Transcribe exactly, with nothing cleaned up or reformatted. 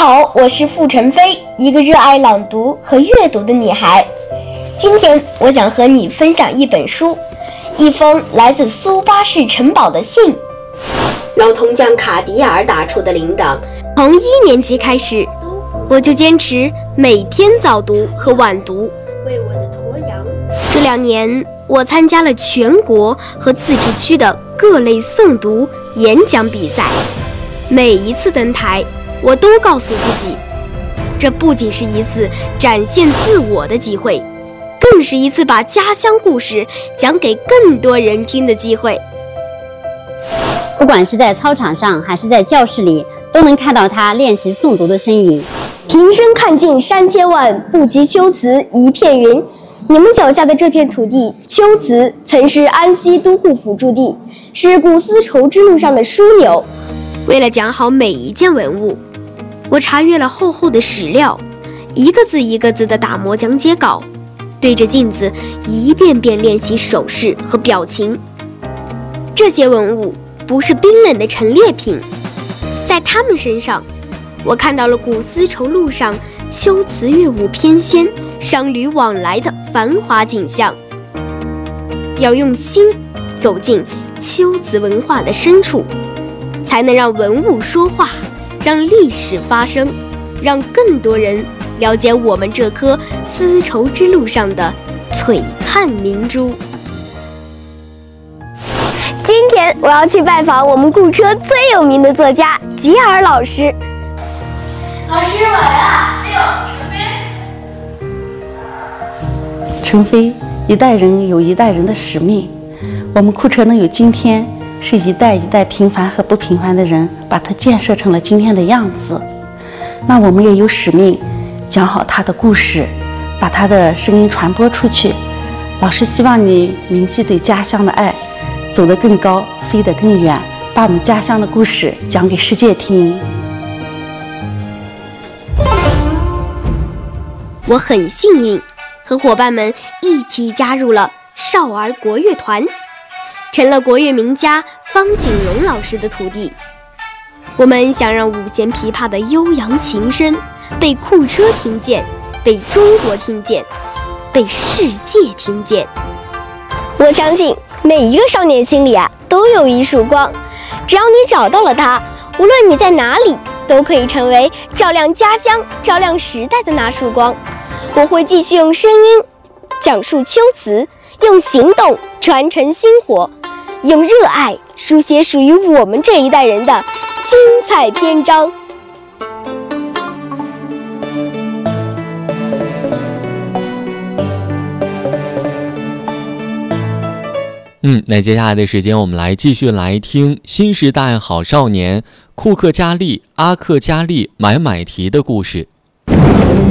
好，我是傅晨飞，一个热爱朗读和阅读的女孩。今天我想和你分享一本书，一封来自苏巴士城堡的信。老铜匠卡迪亚尔打出的铃铛。从一年级开始，我就坚持每天早读和晚读。为我的驼羊。这两年，我参加了全国和自治区的各类诵读演讲比赛。每一次登台，我都告诉自己，这不仅是一次展现自我的机会，更是一次把家乡故事讲给更多人听的机会。 不管是在操场上还是在教室里，都能看到他练习诵读的身影。 平生看尽山千万，不及秋瓷一片云。你们脚下的这片土地，秋瓷曾是安西都护府驻地，是古丝绸之路上的枢纽。为了讲好每一件文物，我查阅了厚厚的史料，一个字一个字地打磨讲解稿，对着镜子一遍遍练习手势和表情。这些文物不是冰冷的陈列品，在他们身上，我看到了古丝绸路上秋瓷乐舞翩跹、商旅往来的繁华景象。要用心走进秋瓷文化的深处，才能让文物说话，让历史发生，让更多人了解我们这颗丝绸之路上的璀璨明珠。今天我要去拜访我们顾车最有名的作家吉尔老师。老师，我来了。哎呦， 陈飞。陈飞，一代人有一代人的使命，我们库车能有今天，是一代一代平凡和不平凡的人把它建设成了今天的样子。那我们也有使命，讲好他的故事，把他的声音传播出去。老师希望你铭记对家乡的爱，走得更高，飞得更远，把我们家乡的故事讲给世界听。 我很幸运，和伙伴们一起加入了少儿国乐团，成了国乐名家方锦荣老师的徒弟。我们想让五弦琵琶的悠扬琴声被库车听见，被中国听见，被世界听见。我相信每一个少年心里啊，都有一束光，只要你找到了它，无论你在哪里，都可以成为照亮家乡、照亮时代的那束光。我会继续用声音讲述秋瓷，用行动传承薪火，用热爱书写属于我们这一代人的精彩篇章。 嗯，那接下来的时间，我们来继续来听新时代好少年库克加利、阿克加利买买提的故事。